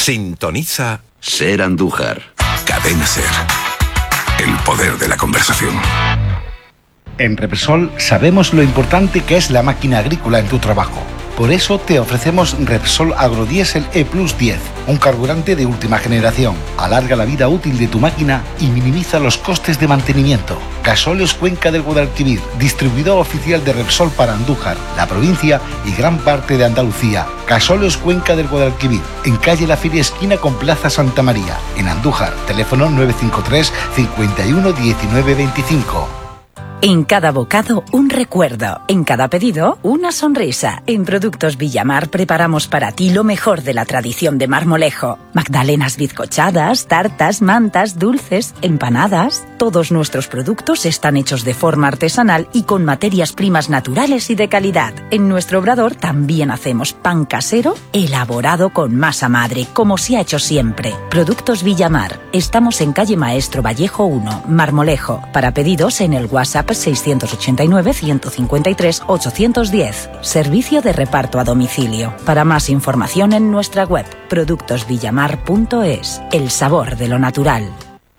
Sintoniza Ser Andújar. Cadena Ser. El poder de la conversación. En Repsol sabemos lo importante que es la máquina agrícola en tu trabajo. Por eso te ofrecemos Repsol Agrodiesel E+10, un carburante de última generación. Alarga la vida útil de tu máquina y minimiza los costes de mantenimiento. Gasóleos Cuenca del Guadalquivir, distribuidor oficial de Repsol para Andújar, la provincia y gran parte de Andalucía. Gasóleos Cuenca del Guadalquivir, en calle La Feria esquina con Plaza Santa María, en Andújar. Teléfono 953 51 19 25. En cada bocado, un recuerdo. En cada pedido, una sonrisa. En Productos Villamar preparamos para ti lo mejor de la tradición de Marmolejo. Magdalenas bizcochadas, tartas, mantas, dulces, empanadas. Todos nuestros productos están hechos de forma artesanal y con materias primas naturales y de calidad. En nuestro obrador también hacemos pan casero elaborado con masa madre, como se ha hecho siempre. Productos Villamar. Estamos en calle Maestro Vallejo 1, Marmolejo. Para pedidos en el WhatsApp 689-153-810. Servicio de reparto a domicilio. Para más información en nuestra web, productosvillamar.es. El sabor de lo natural.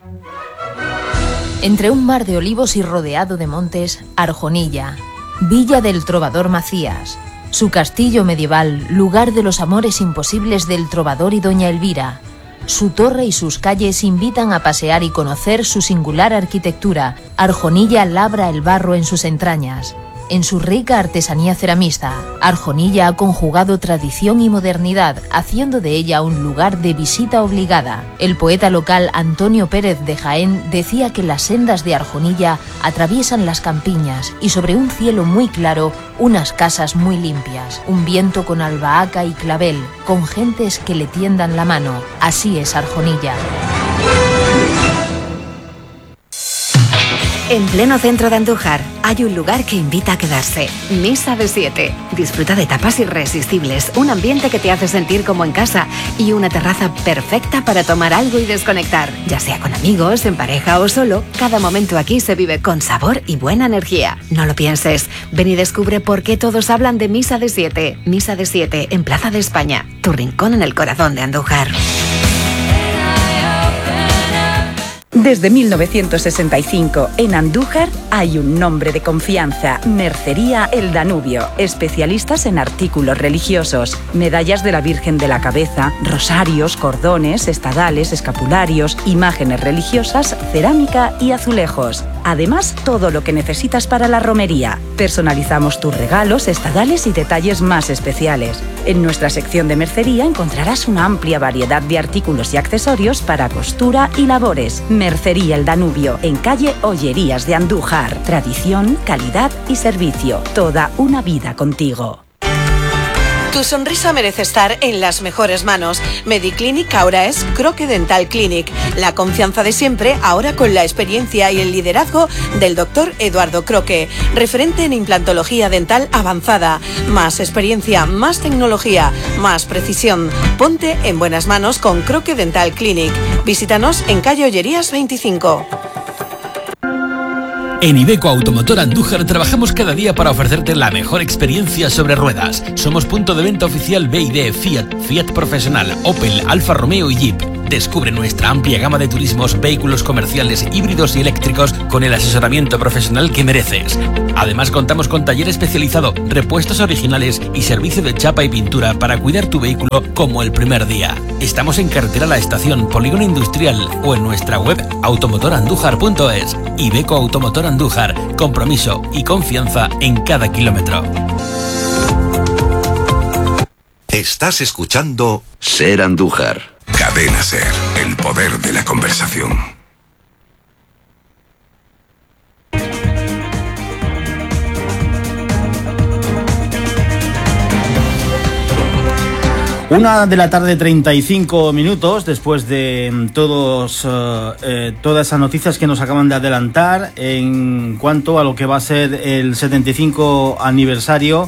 Entre un mar de olivos y rodeado de montes, Arjonilla, Villa del Trovador Macías. Su castillo medieval, lugar de los amores imposibles del trovador y doña Elvira. Su torre y sus calles invitan a pasear y conocer su singular arquitectura. Arjonilla labra el barro en sus entrañas. En su rica artesanía ceramista, Arjonilla ha conjugado tradición y modernidad, haciendo de ella un lugar de visita obligada. El poeta local Antonio Pérez de Jaén decía que las sendas de Arjonilla atraviesan las campiñas y sobre un cielo muy claro, unas casas muy limpias, un viento con albahaca y clavel, con gentes que le tiendan la mano. Así es Arjonilla. En pleno centro de Andújar hay un lugar que invita a quedarse. Misa de 7. Disfruta de tapas irresistibles, un ambiente que te hace sentir como en casa y una terraza perfecta para tomar algo y desconectar. Ya sea con amigos, en pareja o solo, cada momento aquí se vive con sabor y buena energía. No lo pienses. Ven y descubre por qué todos hablan de Misa de 7. Misa de 7 en Plaza de España, tu rincón en el corazón de Andújar. Desde 1965, en Andújar hay un nombre de confianza: Mercería El Danubio. Especialistas en artículos religiosos, medallas de la Virgen de la Cabeza, rosarios, cordones, estadales, escapularios, imágenes religiosas, cerámica y azulejos. Además, todo lo que necesitas para la romería. Personalizamos tus regalos, estadales y detalles más especiales. En nuestra sección de mercería encontrarás una amplia variedad de artículos y accesorios para costura y labores. Mercería El Danubio, en calle Ollerías de Andújar. Tradición, calidad y servicio. Toda una vida contigo. Tu sonrisa merece estar en las mejores manos. Mediclinic ahora es Croque Dental Clinic. La confianza de siempre, ahora con la experiencia y el liderazgo del doctor Eduardo Croque. Referente en implantología dental avanzada. Más experiencia, más tecnología, más precisión. Ponte en buenas manos con Croque Dental Clinic. Visítanos en calle Ollerías 25. En Iveco Automotor Andújar trabajamos cada día para ofrecerte la mejor experiencia sobre ruedas. Somos punto de venta oficial BYD, Fiat Profesional, Opel, Alfa Romeo y Jeep. Descubre nuestra amplia gama de turismos, vehículos comerciales, híbridos y eléctricos con el asesoramiento profesional que mereces. Además contamos con taller especializado, repuestos originales y servicio de chapa y pintura para cuidar tu vehículo como el primer día. Estamos en carretera La Estación, Polígono Industrial o en nuestra web automotorandújar.es. Iveco Automotor Andújar, compromiso y confianza en cada kilómetro. Estás escuchando Ser Andújar. Cadena Ser, el poder de la conversación. Una de la tarde, 35 minutos, después de todas esas noticias que nos acaban de adelantar en cuanto a lo que va a ser el 75 aniversario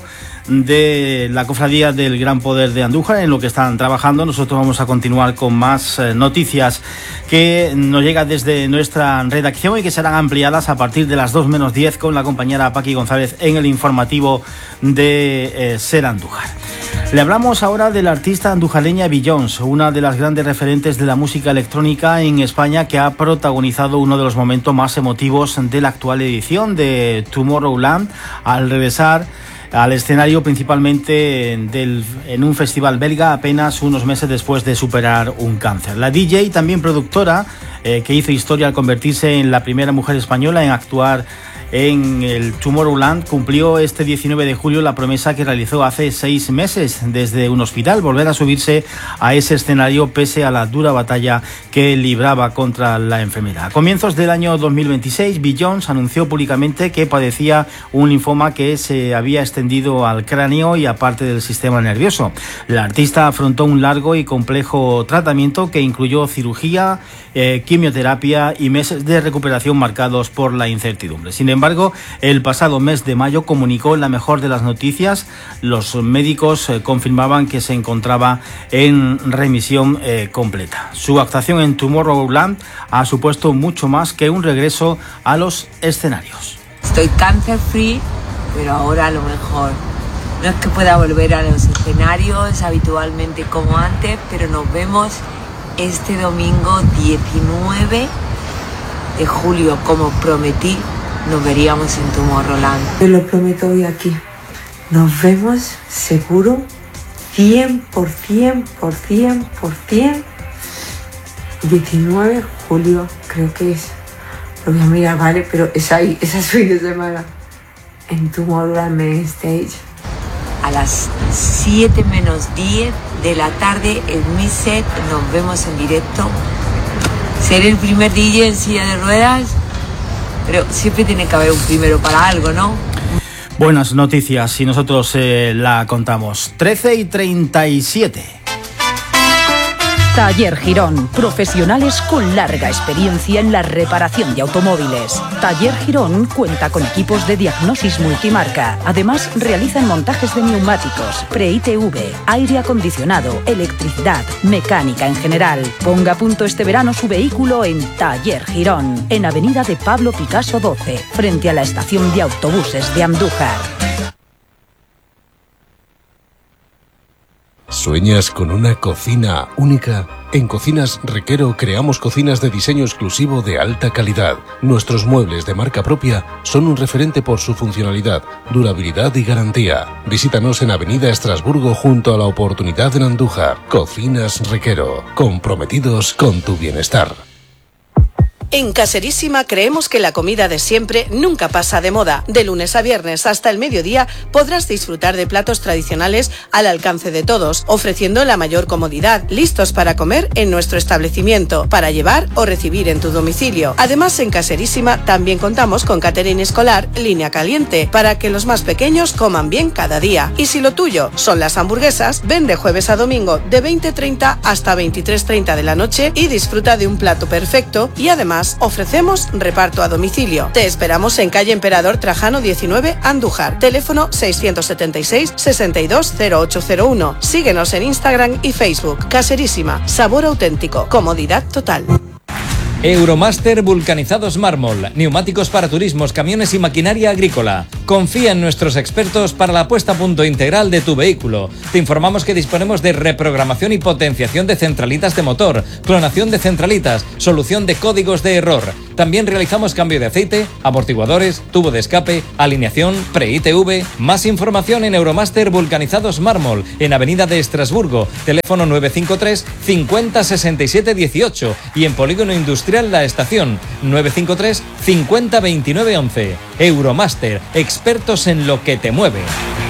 de la Cofradía del Gran Poder de Andújar, en lo que están trabajando. Nosotros vamos a continuar con más noticias que nos llegan desde nuestra redacción y que serán ampliadas a partir de las 2 menos 10 con la compañera Paqui González en el informativo de Ser Andújar. Le hablamos ahora de la artista andujareña Beyoncé, una de las grandes referentes de la música electrónica en España, que ha protagonizado uno de los momentos más emotivos de la actual edición de Tomorrowland al regresar al escenario, principalmente en un festival belga apenas unos meses después de superar un cáncer. La DJ, también productora, que hizo historia al convertirse en la primera mujer española en actuar en el Tomorrowland, cumplió este 19 de julio la promesa que realizó hace 6 meses desde un hospital: volver a subirse a ese escenario pese a la dura batalla que libraba contra la enfermedad. A comienzos del año 2026, Beyoncé anunció públicamente que padecía un linfoma que se había extendido al cráneo y a parte del sistema nervioso. La artista afrontó un largo y complejo tratamiento que incluyó cirugía, quimioterapia y meses de recuperación marcados por la incertidumbre. Sin embargo, el pasado mes de mayo comunicó la mejor de las noticias. Los médicos confirmaban que se encontraba en remisión completa. Su actuación en Tomorrowland ha supuesto mucho más que un regreso a los escenarios. Estoy cáncer free, pero ahora a lo mejor no es que pueda volver a los escenarios habitualmente como antes, pero nos vemos este domingo 19 de julio, como prometí. Nos veríamos en Tomorrowland. Te lo prometo hoy aquí. Nos vemos seguro, 100%. 19 de julio, creo que es. Lo voy a mirar, ¿vale? Pero es ahí, es fin de semana. En Tomorrowland Main Stage. A las 7 menos 10 de la tarde en mi set nos vemos en directo. Seré el primer DJ en silla de ruedas. Pero siempre tiene que haber un primero para algo, ¿no? Buenas noticias y nosotros la contamos. 13:37. Taller Girón, profesionales con larga experiencia en la reparación de automóviles. Taller Girón cuenta con equipos de diagnosis multimarca. Además, realizan montajes de neumáticos, pre-ITV, aire acondicionado, electricidad, mecánica en general. Ponga a punto este verano su vehículo en Taller Girón, en Avenida de Pablo Picasso 12, frente a la estación de autobuses de Andújar. ¿Sueñas con una cocina única? En Cocinas Requero creamos cocinas de diseño exclusivo de alta calidad. Nuestros muebles de marca propia son un referente por su funcionalidad, durabilidad y garantía. Visítanos en Avenida Estrasburgo junto a La Oportunidad en Andújar. Cocinas Requero, comprometidos con tu bienestar. En Caserísima creemos que la comida de siempre nunca pasa de moda. De lunes a viernes hasta el mediodía podrás disfrutar de platos tradicionales al alcance de todos, ofreciendo la mayor comodidad, listos para comer en nuestro establecimiento, para llevar o recibir en tu domicilio. Además, en Caserísima también contamos con catering escolar, línea caliente, para que los más pequeños coman bien cada día. Y si lo tuyo son las hamburguesas, ven de jueves a domingo de 20:30 hasta 23:30 de la noche y disfruta de un plato perfecto. Y además ofrecemos reparto a domicilio. Te esperamos en calle Emperador Trajano 19, Andújar. Teléfono 676 62 0801. Síguenos en Instagram y Facebook. Caserísima, sabor auténtico, comodidad total. Euromaster Vulcanizados Mármol, neumáticos para turismos, camiones y maquinaria agrícola. Confía en nuestros expertos para la puesta a punto integral de tu vehículo. Te informamos que disponemos de reprogramación y potenciación de centralitas de motor, clonación de centralitas, solución de códigos de error. También realizamos cambio de aceite, amortiguadores, tubo de escape, alineación, pre-ITV. Más información en Euromaster Vulcanizados Mármol, en Avenida de Estrasburgo, teléfono 953 50 67 18 y en Polígono Industrial La Estación, 953 50 29 11. Euromaster, expertos en lo que te mueve.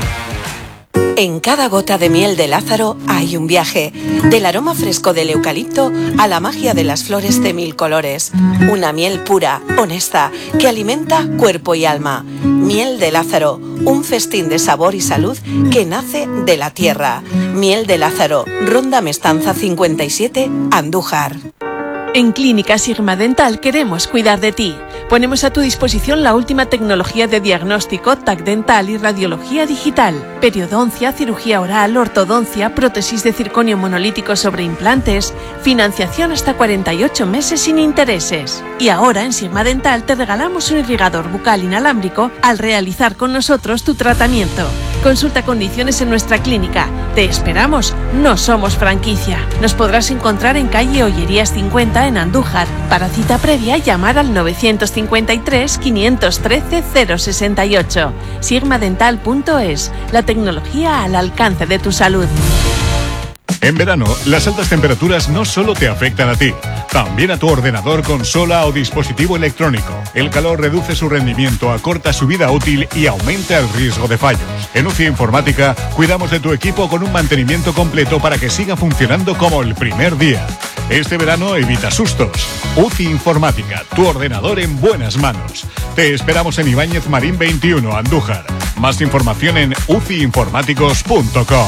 En cada gota de miel de Lázaro hay un viaje, del aroma fresco del eucalipto a la magia de las flores de 1000 colores. Una miel pura, honesta, que alimenta cuerpo y alma. Miel de Lázaro, un festín de sabor y salud que nace de la tierra. Miel de Lázaro, Ronda Mestanza 57, Andújar. En Clínica Sigma Dental queremos cuidar de ti. Ponemos a tu disposición la última tecnología de diagnóstico, TAC dental y radiología digital. Periodoncia, cirugía oral, ortodoncia, prótesis de circonio monolítico sobre implantes, financiación hasta 48 meses sin intereses. Y ahora en Sigma Dental te regalamos un irrigador bucal inalámbrico al realizar con nosotros tu tratamiento. Consulta condiciones en nuestra clínica. Te esperamos, no somos franquicia. Nos podrás encontrar en calle Ollerías 50 en Andújar. Para cita previa, llamar al 953 513 068. Sigmadental.es, la tecnología al alcance de tu salud. En verano, las altas temperaturas no solo te afectan a ti, también a tu ordenador, consola o dispositivo electrónico. El calor reduce su rendimiento, acorta su vida útil y aumenta el riesgo de fallos. En UCI Informática, cuidamos de tu equipo con un mantenimiento completo para que siga funcionando como el primer día. Este verano evita sustos. UCI Informática, tu ordenador en buenas manos. Te esperamos en Ibáñez Marín 21, Andújar. Más información en uciinformáticos.com.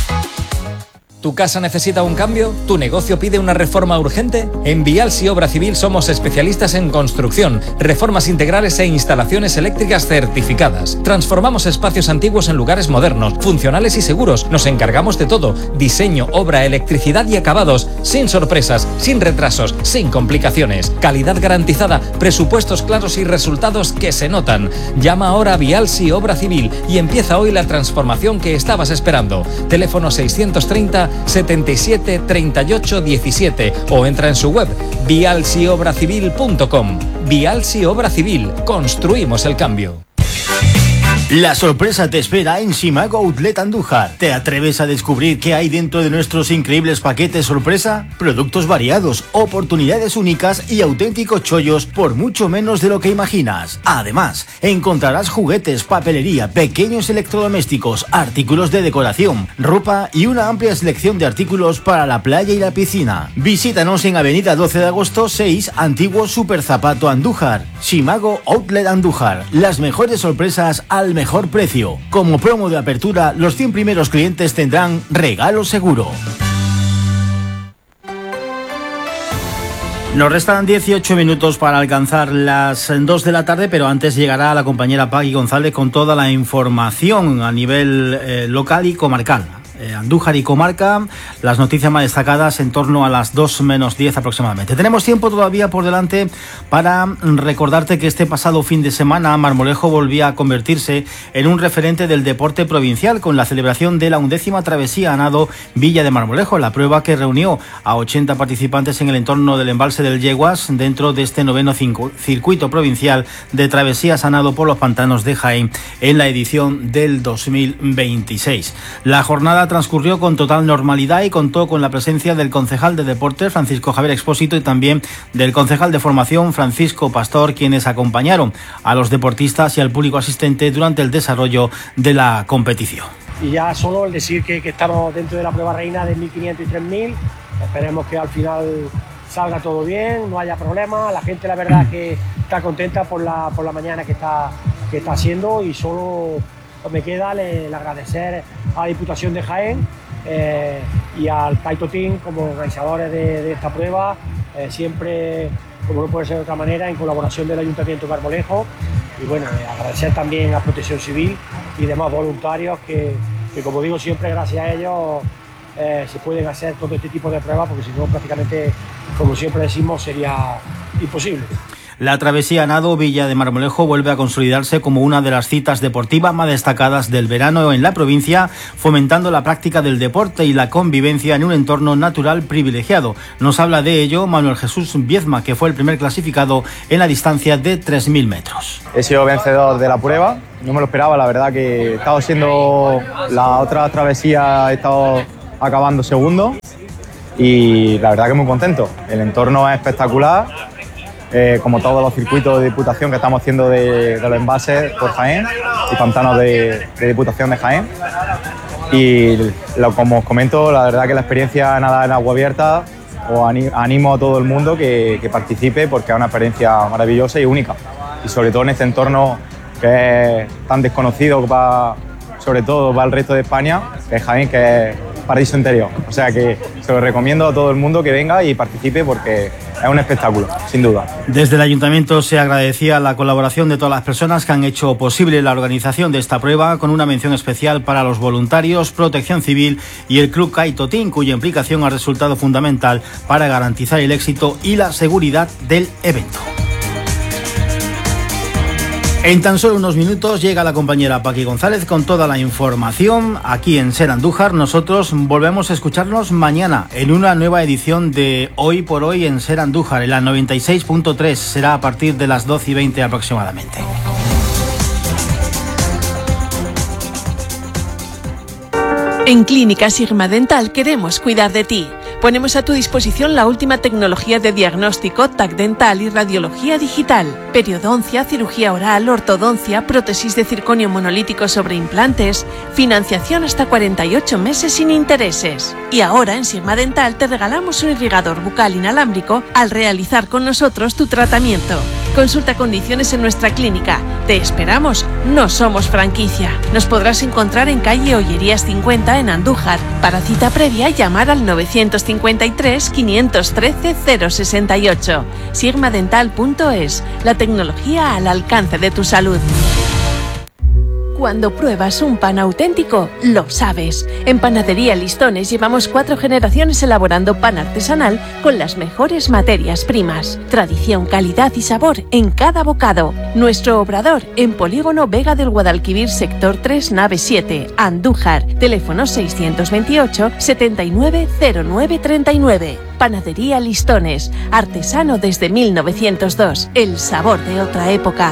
¿Tu casa necesita un cambio? ¿Tu negocio pide una reforma urgente? En Vials y Obra Civil somos especialistas en construcción, reformas integrales e instalaciones eléctricas certificadas. Transformamos espacios antiguos en lugares modernos, funcionales y seguros. Nos encargamos de todo: diseño, obra, electricidad y acabados, sin sorpresas, sin retrasos, sin complicaciones. Calidad garantizada, presupuestos claros y resultados que se notan. Llama ahora a Vials y Obra Civil y empieza hoy la transformación que estabas esperando. Teléfono 630 77 38 17 o entra en su web vialsiobracivil.com. Vials y Obra Civil, construimos el cambio. La sorpresa te espera en Simago Outlet Andújar. ¿Te atreves a descubrir qué hay dentro de nuestros increíbles paquetes sorpresa? Productos variados, oportunidades únicas y auténticos chollos por mucho menos de lo que imaginas. Además, encontrarás juguetes, papelería, pequeños electrodomésticos, artículos de decoración, ropa y una amplia selección de artículos para la playa y la piscina. Visítanos en Avenida 12 de Agosto 6, Antiguo Super Zapato Andújar. Simago Outlet Andújar. Las mejores sorpresas al mejor precio. Como promo de apertura, los 100 primeros clientes tendrán regalo seguro. Nos restan 18 minutos para alcanzar las 2 de la tarde, pero antes llegará la compañera Paqui González con toda la información a nivel local y comarcal. Andújar y comarca, las noticias más destacadas en torno a las 2 menos 10 aproximadamente. Tenemos tiempo todavía por delante para recordarte que este pasado fin de semana Marmolejo volvía a convertirse en un referente del deporte provincial con la celebración de la 11ª travesía a nado Villa de Marmolejo, la prueba que reunió a 80 participantes en el entorno del embalse del Yeguas dentro de este 9º circuito provincial de travesías a nado por los pantanos de Jaén en la edición del 2026. La jornada transcurrió con total normalidad y contó con la presencia del concejal de deportes Francisco Javier Expósito y también del concejal de formación Francisco Pastor, quienes acompañaron a los deportistas y al público asistente durante el desarrollo de la competición. Y ya solo el decir que estamos dentro de la prueba reina de 1500 y 3000, esperemos que al final salga todo bien, no haya problemas. La gente la verdad que está contenta por la mañana que está haciendo, y solo me queda el agradecer a la Diputación de Jaén y al Taito Team como organizadores de esta prueba, siempre, como no puede ser de otra manera, en colaboración del Ayuntamiento de Marmolejo. Y bueno, agradecer también a Protección Civil y demás voluntarios que como digo siempre, gracias a ellos se pueden hacer todo este tipo de pruebas, porque si no prácticamente, como siempre decimos, sería imposible. La travesía a nado Villa de Marmolejo vuelve a consolidarse como una de las citas deportivas más destacadas del verano en la provincia, fomentando la práctica del deporte y la convivencia en un entorno natural privilegiado. Nos habla de ello Manuel Jesús Viezma, que fue el primer clasificado en la distancia de 3.000 metros. He sido vencedor de la prueba, no me lo esperaba, la verdad que he estado siendo la otra travesía, he estado acabando segundo y la verdad que muy contento. El entorno es espectacular. Como todos los circuitos de Diputación que estamos haciendo de los embalses por Jaén y pantanos de Diputación de Jaén. Y como os comento, la verdad que la experiencia nadar en agua abierta, animo a todo el mundo que participe, porque es una experiencia maravillosa y única. Y sobre todo en este entorno que es tan desconocido, sobre todo para el resto de España, que es Jaén, que es paraíso interior. O sea que se lo recomiendo a todo el mundo que venga y participe, porque es un espectáculo, sin duda. Desde el Ayuntamiento se agradecía la colaboración de todas las personas que han hecho posible la organización de esta prueba, con una mención especial para los voluntarios, Protección Civil y el Club CAI Totín, cuya implicación ha resultado fundamental para garantizar el éxito y la seguridad del evento. En tan solo unos minutos llega la compañera Paqui González con toda la información aquí en Ser Andújar. Nosotros volvemos a escucharnos mañana en una nueva edición de Hoy por Hoy en Ser Andújar, en la 96.3. Será a partir de las 12:20 aproximadamente. En Clínica Sigma Dental queremos cuidar de ti. Ponemos a tu disposición la última tecnología de diagnóstico, TAC dental y radiología digital. Periodoncia, cirugía oral, ortodoncia, prótesis de circonio monolítico sobre implantes, financiación hasta 48 meses sin intereses. Y ahora en Sigma Dental te regalamos un irrigador bucal inalámbrico al realizar con nosotros tu tratamiento. Consulta condiciones en nuestra clínica. Te esperamos, no somos franquicia. Nos podrás encontrar en calle Ollerías 50 en Andújar. Para cita previa, llamar al 953 513 068. sigmadental.es, la tecnología al alcance de tu salud. Cuando pruebas un pan auténtico, lo sabes. En Panadería Listones llevamos 4 generaciones elaborando pan artesanal con las mejores materias primas. Tradición, calidad y sabor en cada bocado. Nuestro obrador en Polígono Vega del Guadalquivir, sector 3, nave 7, Andújar. Teléfono 628 790939. Panadería Listones, artesano desde 1902. El sabor de otra época.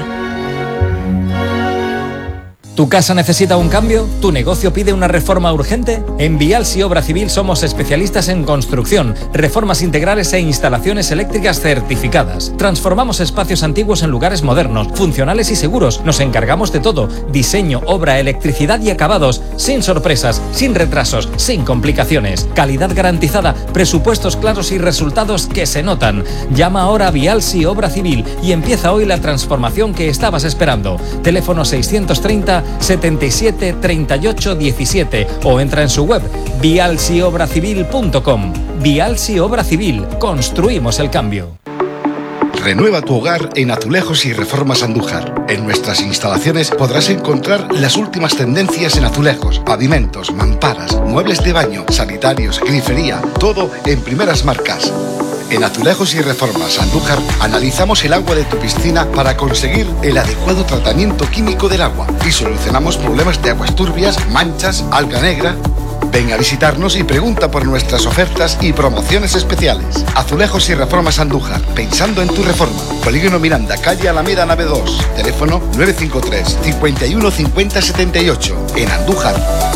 ¿Tu casa necesita un cambio? ¿Tu negocio pide una reforma urgente? En Vialsi Obra Civil somos especialistas en construcción, reformas integrales e instalaciones eléctricas certificadas. Transformamos espacios antiguos en lugares modernos, funcionales y seguros. Nos encargamos de todo: diseño, obra, electricidad y acabados, sin sorpresas, sin retrasos, sin complicaciones. Calidad garantizada, presupuestos claros y resultados que se notan. Llama ahora a Vialsi Obra Civil y empieza hoy la transformación que estabas esperando. Teléfono 630 77 38 17 o entra en su web vialsiobracivil.com. Vialsi Obra Civil, construimos el cambio. Renueva tu hogar en Azulejos y Reformas Andújar. En nuestras instalaciones podrás encontrar las últimas tendencias en azulejos, pavimentos, mamparas, muebles de baño, sanitarios, grifería, todo en primeras marcas. En Azulejos y Reformas Andújar analizamos el agua de tu piscina para conseguir el adecuado tratamiento químico del agua y solucionamos problemas de aguas turbias, manchas, alga negra. Ven a visitarnos y pregunta por nuestras ofertas y promociones especiales. Azulejos y Reformas Andújar, pensando en tu reforma. Polígono Miranda, calle Alameda, nave 2. Teléfono 953 51 50 78. En Andújar.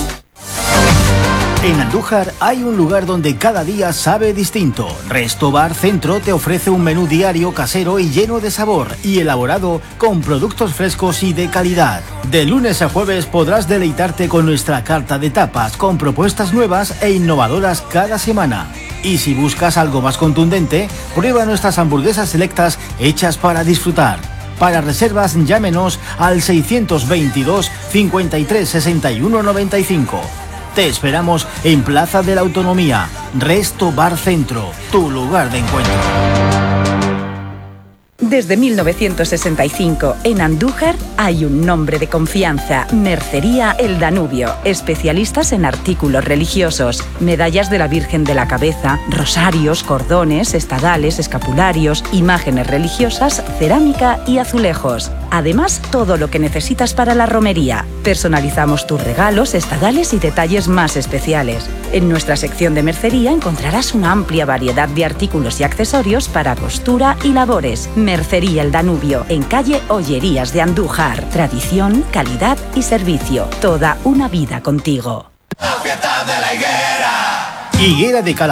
En Andújar hay un lugar donde cada día sabe distinto. Resto Bar Centro te ofrece un menú diario casero y lleno de sabor y elaborado con productos frescos y de calidad. De lunes a jueves podrás deleitarte con nuestra carta de tapas con propuestas nuevas e innovadoras cada semana. Y si buscas algo más contundente, prueba nuestras hamburguesas selectas hechas para disfrutar. Para reservas, llámenos al 622 53 61 95. Te esperamos en Plaza de la Autonomía, Resto Bar Centro, tu lugar de encuentro. Desde 1965, en Andújar hay un nombre de confianza: Mercería El Danubio. Especialistas en artículos religiosos, medallas de la Virgen de la Cabeza, rosarios, cordones, estadales, escapularios, imágenes religiosas, cerámica y azulejos. Además, todo lo que necesitas para la romería. Personalizamos tus regalos, estadales y detalles más especiales. En nuestra sección de mercería encontrarás una amplia variedad de artículos y accesorios para costura y labores. Mercería El Danubio, en calle Ollerías de Andújar. Tradición, calidad y servicio. Toda una vida contigo. Higuera de Calatrava.